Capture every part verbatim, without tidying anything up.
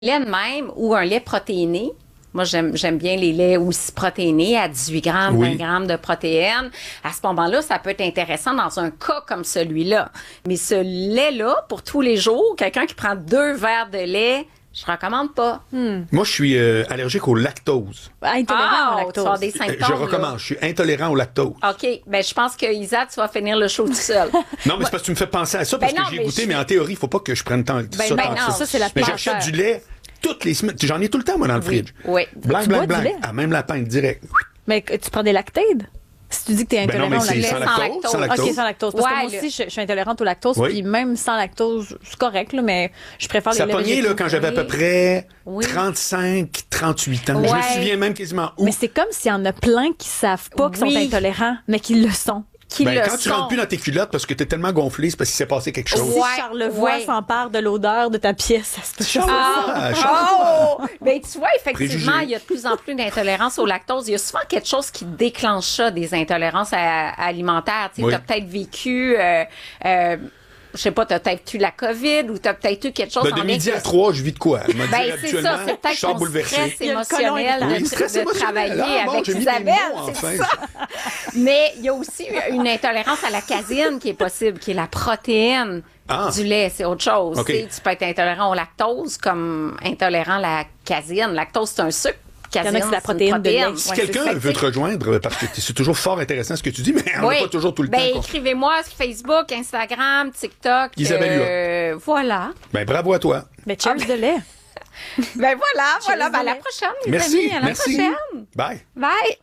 lait de même ou un lait protéiné. Moi, j'aime, j'aime bien les laits aussi protéinés à dix-huit grammes, oui. vingt grammes de protéines. À ce moment-là, ça peut être intéressant dans un cas comme celui-là. Mais ce lait-là, pour tous les jours, quelqu'un qui prend deux verres de lait, je recommande pas. Hmm. Moi, je suis euh, allergique au lactose. Intolérant ah, au lactose. Tu vas des symptômes, je recommence. Là. Je suis intolérant au lactose. OK. Ben, je pense que Isa, tu vas finir le show tout seul. Non, mais c'est parce que tu me fais penser à ça, parce ben non, que j'ai mais goûté, je... mais en théorie, il faut pas que je prenne tant, ben, ça ben tant non, que ça. Ça, c'est la Mais planche. j'achète du lait toutes les semaines. J'en ai tout le temps, moi, dans le Oui. fridge. Oui. Blanc, Tu blanc, bois blanc. du lait? Ah, même la pinte, direct. Mais tu prends des lactides? Si tu dis que tu es Ben non, intolérant mais au c'est lactose. sans lactose. Sans lactose. OK, sans lactose. Parce Ouais, que moi le- aussi, je, je suis intolérante au lactose, Oui. puis même sans lactose, c'est correct, là, mais je préfère Ça les laits pognait, là, végétaux. quand j'avais à peu Oui. près Oui. trente-cinq, trente-huit ans. Je me Ouais. souviens même quasiment où. Mais c'est comme s'il y en a plein qui savent pas qu'ils Oui. sont intolérants, mais qui le sont. Qui Ben, le quand tu sont. rentres plus dans tes culottes parce que t'es tellement gonflé, c'est parce qu'il s'est passé quelque chose. Si Ouais, Charlevoix ouais. s'empare de l'odeur de ta pièce, ça se peut. Charlevoix, Ah, Charlevoix. oh! Ben, tu vois, effectivement, Préjugés. il y a de plus en plus d'intolérance au lactose. Il y a souvent quelque chose qui déclenche ça, des intolérances à- alimentaires. Tu sais, Oui. t'as peut-être vécu, euh, euh, je sais pas, t'as peut-être eu la COVID ou t'as peut-être eu quelque chose Ben, en de lien midi avec- à trois, je vis de quoi? Elle m'a dit Ben, c'est habituellement, ça, c'est je peut-être sors ton bouleversé. stress Il y a le colon émotionnel de, Oui, stress de émotionnel. travailler Ah, bon, avec j'ai mis des Isabelle, mots, c'est enfin. ça. Mais il y a aussi une intolérance à la caséine qui est possible, qui est la protéine Ah. du lait. C'est autre chose. OK. Tu sais, tu peux être intolérant au lactose comme intolérant à la caséine. Lactose, c'est un sucre. Caséine, Il y en a que c'est la c'est une protéine de lait. protéine. Si Ouais, quelqu'un c'est ça, veut tu te sais. rejoindre, parce que c'est toujours fort intéressant ce que tu dis, mais on n'a Oui. pas toujours tout le ben, temps. quoi. écrivez-moi sur Facebook, Instagram, TikTok. Isabelle euh, Voilà. Ben, bravo à toi. Mais cheers de lait. Ben voilà, voilà. Ben, à la Isabelle. prochaine, les Merci. amis. À la Merci. prochaine. Bye. Bye.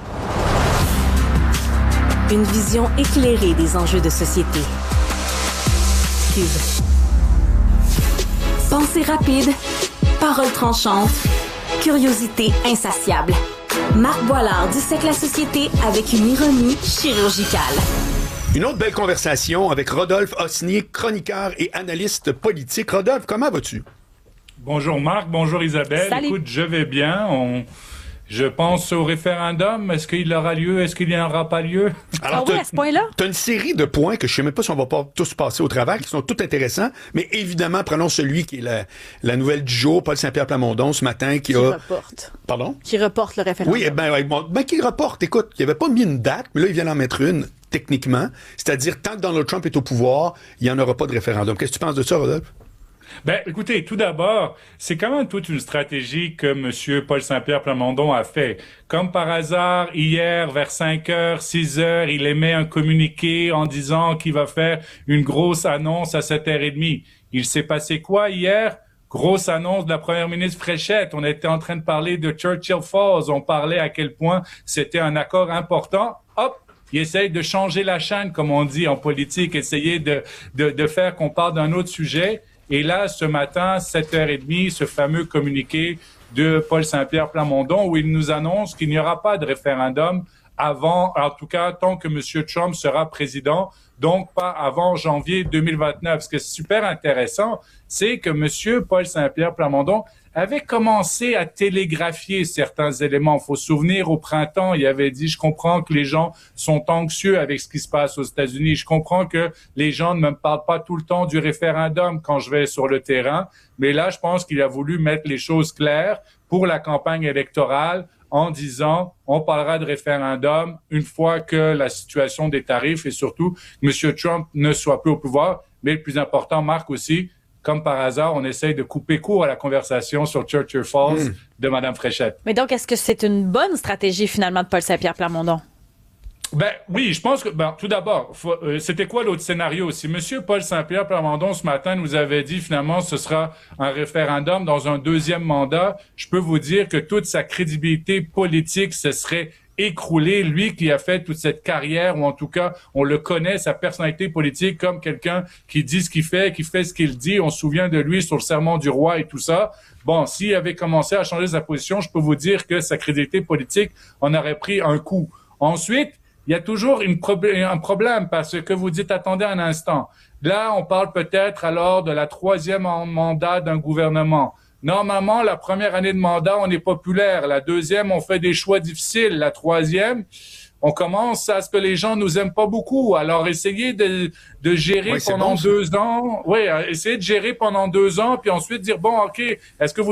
Une vision éclairée des enjeux de société. Cube. Pensée rapide, parole tranchante, curiosité insatiable. Marc Boilard dissèque la société avec une ironie chirurgicale. Une autre belle conversation avec Rodolphe Osnier, chroniqueur et analyste politique. Rodolphe, comment vas-tu? Bonjour Marc, bonjour Isabelle. Salut. Écoute, je vais bien. On... Je pense au référendum. Est-ce qu'il aura lieu? Est-ce qu'il n'y aura pas lieu? Ah oui, t'as- à ce point-là? T'as une série de points que je sais même pas si on va pas tous passer au travers, qui sont tous intéressants, mais évidemment, prenons celui qui est la, la nouvelle du jour, Paul Saint-Pierre Plamondon, ce matin, qui Qui a... reporte. Pardon? Qui reporte le référendum. Oui, eh ben, ouais, bon, ben, qu'il reporte. Écoute, il avait pas mis une date, mais là, il vient d'en mettre une, techniquement. C'est-à-dire, tant que Donald Trump est au pouvoir, il n'y en aura pas de référendum. Qu'est-ce que tu penses de ça, Rodolphe? Ben, écoutez, tout d'abord, c'est quand même toute une stratégie que M. Paul Saint-Pierre Plamondon a fait. Comme par hasard, hier, vers cinq heures, six heures, il émet un communiqué en disant qu'il va faire une grosse annonce à sept heures trente. Il s'est passé quoi hier? Grosse annonce de la première ministre Fréchette. On était en train de parler de Churchill Falls. On parlait à quel point c'était un accord important. Hop! Il essaye de changer la chaîne, comme on dit en politique, essayer de, de, de faire qu'on parle d'un autre sujet. Et là, ce matin, sept heures trente, ce fameux communiqué de Paul Saint-Pierre Plamondon où il nous annonce qu'il n'y aura pas de référendum avant, en tout cas, tant que M. Trump sera président, donc pas avant janvier deux mille vingt-neuf. Ce qui est super intéressant, c'est que M. Paul Saint-Pierre Plamondon avait commencé à télégraphier certains éléments. Il faut se souvenir, au printemps, il avait dit « Je comprends que les gens sont anxieux avec ce qui se passe aux États-Unis. Je comprends que les gens ne me parlent pas tout le temps du référendum quand je vais sur le terrain. » Mais là, je pense qu'il a voulu mettre les choses claires pour la campagne électorale en disant « On parlera de référendum une fois que la situation des tarifs et surtout que M. Trump ne soit plus au pouvoir. » Mais le plus important, Marc, aussi, comme par hasard, on essaye de couper court à la conversation sur Churchill Falls Mm. de Mme Fréchette. Mais donc, est-ce que c'est une bonne stratégie, finalement, de Paul Saint-Pierre Plamondon? Ben oui, je pense que ben tout d'abord, faut- euh, c'était quoi l'autre scénario? Si Monsieur Paul Saint-Pierre Plamondon ce matin nous avait dit finalement ce sera un référendum dans un deuxième mandat, je peux vous dire que toute sa crédibilité politique se serait écroulée. Lui qui a fait toute cette carrière, ou en tout cas on le connaît, sa personnalité politique comme quelqu'un qui dit ce qu'il fait, qui fait ce qu'il dit. On se souvient de lui sur le serment du roi et tout ça. Bon, s'il avait commencé à changer sa position, je peux vous dire que sa crédibilité politique en aurait pris un coup. Ensuite, il y a toujours une probl- un problème parce que vous dites, attendez un instant. Là, on parle peut-être alors de la troisième en mandat d'un gouvernement. Normalement, la première année de mandat, on est populaire. La deuxième, on fait des choix difficiles. La troisième, on commence à ce que les gens nous aiment pas beaucoup. Alors, essayez de, de gérer Oui, c'est pendant bon, ça. deux ans. Oui, essayez de gérer pendant deux ans, puis ensuite dire, bon, OK, est-ce que vous